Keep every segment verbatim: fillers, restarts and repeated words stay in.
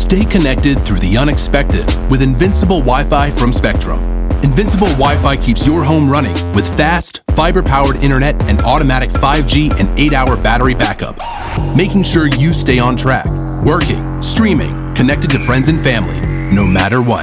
Stay connected through the unexpected with Invincible Wi-Fi from Spectrum. Invincible Wi-Fi keeps your home running with fast, fiber-powered internet and automatic five G and eight hour battery backup, making sure you stay on track, working, streaming, connected to friends and family, no matter what.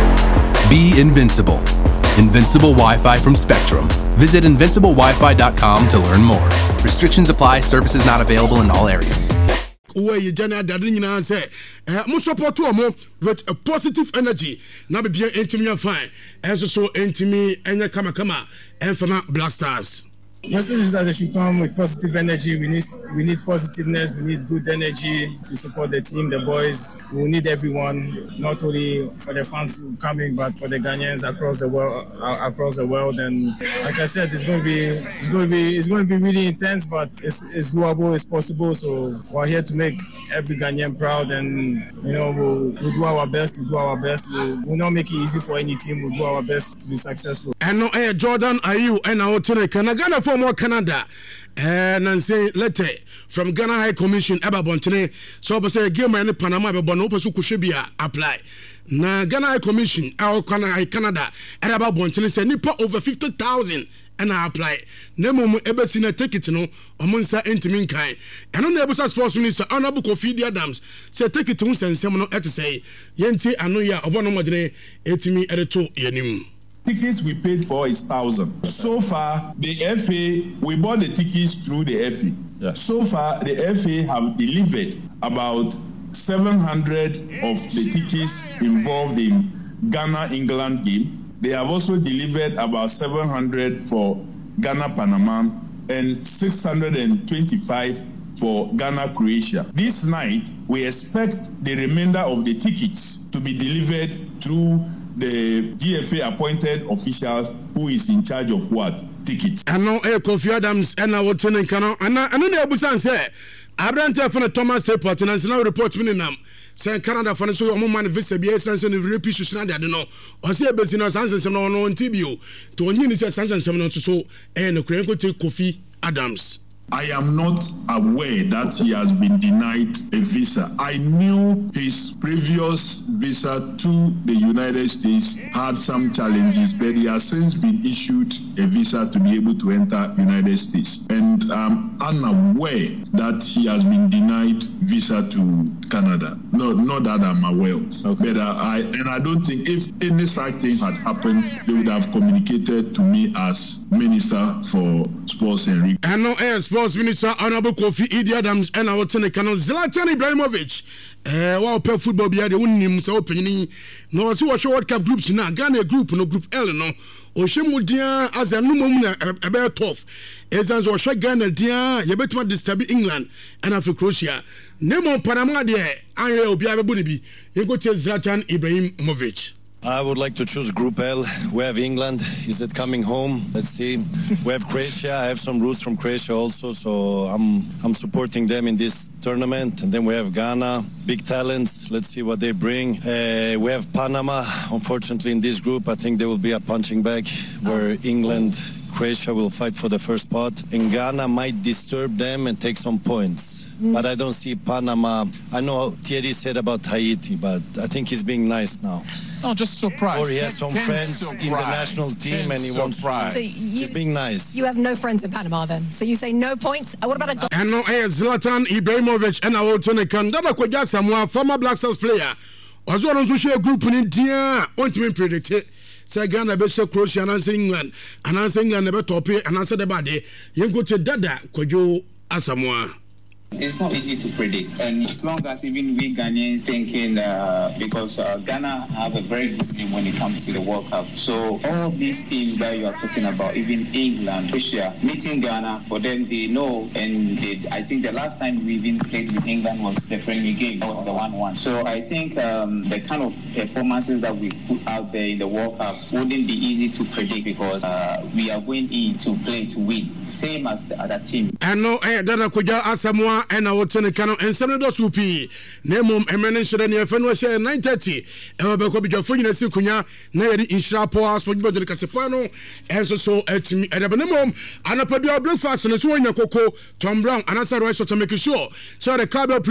Be invincible. Invincible Wi-Fi from Spectrum. Visit invincible wi fi dot com to learn more. Restrictions apply. Services not available in all areas. Uwe ye jana dadi nyina say eh mo support mo with a positive energy na be bien intimi fine enso so intimi enya kama kama enfama Black Stars. Message is that they should come with positive energy. We need we need positiveness. We need good energy to support the team, the boys. We need everyone, not only for the fans coming, but for the Ghanaians across the world. Uh, across the world, and like I said, it's going to be it's going to be it's going to be really intense, but it's it's doable, it's possible. So we're here to make every Ghanaian proud, and you know we'll, we'll do our best. We'll do our best. We'll, we'll not make it easy for any team. We'll do our best to be successful. And no, eh, Jordan, are you and our team? Can I get for more Canada? And then say letter from Ghana High Commission Eba Bontene. So I say game and Panama be bono pesu kushebia apply. Na Ghana High Commission our Canada Eba Bontene say nipa over fifty thousand and I apply. Nemo ebe sina ticket no omunsa entimin kan. Eno na ebusa sports minister Honorable Kofi Adams say ticket un sensem no et say yenti anu ya obono modene etimi ereto yanim. Tickets we paid for is thousand. So far, the F A, we bought the tickets through the F A. Yeah. So far, the F A have delivered about seven hundred of the tickets involved in Ghana-England game. They have also delivered about seven hundred for Ghana-Panama and six hundred twenty-five for Ghana-Croatia. This night, we expect the remainder of the tickets to be delivered through the G F A appointed officials who is in charge of what tickets. I know eh Kofi Adams and I would turn in Kano and I know the Abusan say Abrante for the Thomas report and now report me nam say Canada for so your man visa be essence and repeat should not know or say besino sansen no no ntibio to onyi ni say sansen no so eh no kren ko take Kofi Adams. I am not aware that he has been denied a visa. I knew his previous visa to the United States had some challenges, but he has since been issued a visa to be able to enter the United States. And I'm unaware that he has been denied visa to Canada. No, not that I'm aware of. Okay. But uh, I and I don't think if any such thing had happened, they would have communicated to me as Minister for Sports and Recreation. I know as Sports Minister Honorable Kofi Adams and our Tenekano Zlatan Ibrahimovic. Eh, wow, play football be the winning so opening. No, see what World Cup groups now. Ghana group no group L no. Oshemudia as a number a bear tough. As an Osha Ghana dia, you better disturb England and Africa Croatia. Nemo Panama there. I will be able to be. You go to Zlatan Ibrahimovic. I would like to choose Group L. We have England. Is it coming home? Let's see. We have Croatia. I have some roots from Croatia also, so I'm I'm supporting them in this tournament. And then we have Ghana, big talents. Let's see what they bring. Uh, we have Panama. Unfortunately, in this group, I think there will be a punching bag where England, Croatia will fight for the first spot. And Ghana might disturb them and take some points. Mm. But I don't see Panama. I know Thierry said about Haiti, but I think he's being nice now. No, just surprised. Or he has some Ken friends surprised. in the national team Ken and he surprised. wants to. So you, he's being nice. You have no friends in Panama then? So you say no points? Uh, what about a... And no, eh, Zlatan Ibrahimovic and our Tonekan. Dada Kwaja Samoa, former Black Stars player. Was one of the group in India. Want to be predicted. Say Ghana be say Croatia and answer England. And answer England never top it and answer the body. You go to Dada Kwajo Asamoah. It's not easy to predict, and as long as even we Ghanaians thinking, uh, because uh, Ghana have a very good name when it comes to the World Cup. So all of these teams that you are talking about, even England, Russia, meeting Ghana, for them they know, and they, I think the last time we even played with England was the friendly game, was the one one. So I think um, the kind of performances that we put out there in the World Cup wouldn't be easy to predict because uh, we are going in to play to win, same as the other team. I know that I could Asamoah and our Tenekano and Senator Supi. Nemo emanation near Fenway nine thirty. And we'll be your phone in a Sikunya, Nayadi in Shapo, Sport the Casipano, and so at me at a minimum. And a breakfast and a swing Coco, Tom Brown, and I said, to make sure. So the carbon